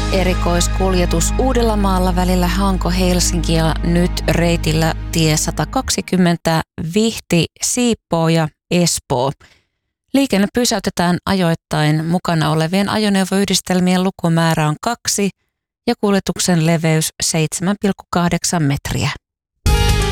Erikoiskuljetus Uudellamaalla välillä Hanko-Helsinki ja nyt reitillä tie 120 Vihti-Siippoo ja Espoo. Liikenne pysäytetään ajoittain. Mukana olevien ajoneuvoyhdistelmien lukumäärä on 2 ja kuljetuksen leveys 7,8 metriä.